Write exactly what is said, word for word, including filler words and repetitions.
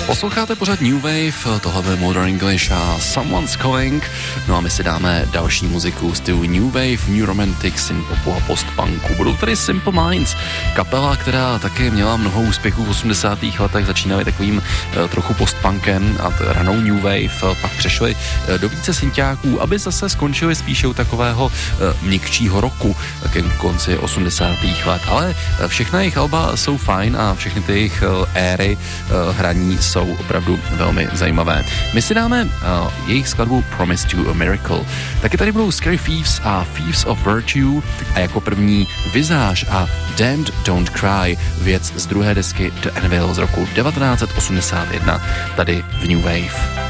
Posloucháte pořád New Wave, tohle byl Modern English a Someone's Calling. No a my si dáme další muziku z stylu New Wave, New Romantic, synpopu a postpunku. Budou tady Simple Minds, kapela, která také měla mnoho úspěchů v osmdesátých letech, začínali takovým uh, trochu postpunkem a t- ranou New Wave, pak přešli uh, do více synťáků, aby zase skončili spíše u takového uh, měkčího roku ke konci osmdesátých let. Ale uh, všechna jejich alba jsou fajn a všechny ty jejich uh, éry uh, hraní jsou opravdu velmi zajímavé. My si dáme uh, jejich skladbu Promise to a Miracle. Taky tady budou Scary Thieves a Thieves of Virtue a jako první Visage a Damned Don't Cry, věc z druhé desky The Anvil z roku devatenáct set osmdesát jedna tady v New Wave.